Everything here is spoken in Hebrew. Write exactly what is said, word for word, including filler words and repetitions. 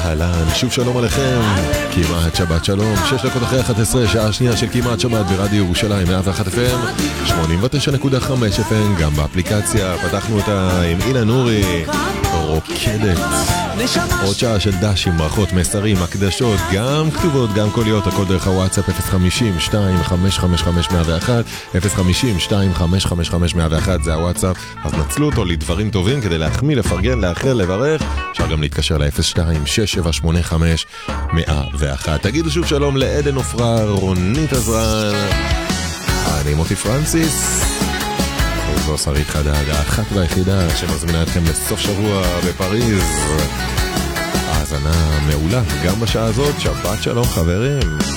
אהלן, שוב שלום עליכם, כמעט שבת שלום, שש דקות אחרי אחת עשרה, שעה שנייה של כמעט שבת ברדיו ירושלים, מאה ואחת אף אם, שמונים ותשע נקודה חמש אף אם, גם באפליקציה, פתחנו אותה עם אילן נורי, רוקדת, עוד שעה של דשים, ברכות, מסרים, הקדשות, גם כתובות, גם קוליות, הכל דרך הוואטסאפ אפס חמישים שתיים חמש חמש חמש מאה ואחת, אפס חמישים שתיים חמש חמש חמש מאה ואחת, זה הוואטסאפ, אז נצלו אותו לדברים טובים כדי להחמיא, לפרגן, לאחר, לברך, אפשר גם להתקשר ל-אפס שתיים שש שבע שמונה חמש מאה ואחת. תגידו שוב שלום לעדן אופרה, רונית עזרן, אני מוטי פרנסיס, זו שרית חדד, האחת והיחידה שמזמינה אתכם לסוף שבוע בפריז. האזנה מעולה, גם בשעה הזאת, שבת שלום חברים.